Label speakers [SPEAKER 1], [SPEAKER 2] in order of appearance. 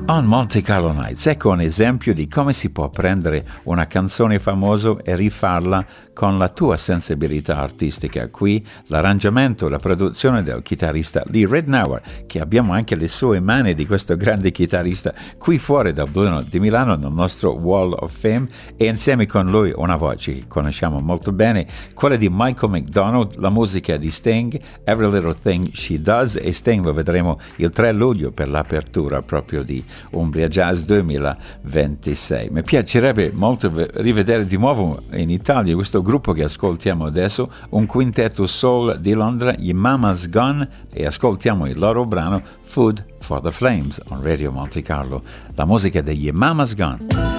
[SPEAKER 1] On Monte Carlo Nights, ecco un esempio di come si può prendere una canzone famosa e rifarla con la tua sensibilità artistica. Qui l'arrangiamento, la produzione del chitarrista Lee Ritenour, che abbiamo anche le sue mani di questo grande chitarrista qui fuori dal Duomo di Milano nel nostro Wall of Fame, e insieme con lui una voce che conosciamo molto bene, quella di Michael McDonald, la musica di Sting, Every Little Thing She Does, e Sting lo vedremo il 3 luglio per l'apertura proprio di Umbria Jazz 2026. Mi piacerebbe molto rivedere di nuovo in Italia questo gruppo che ascoltiamo adesso, un quintetto soul di Londra, gli Mama's Gone, e ascoltiamo il loro brano Food for the Flames on Radio Monte Carlo, la musica degli Mama's Gone.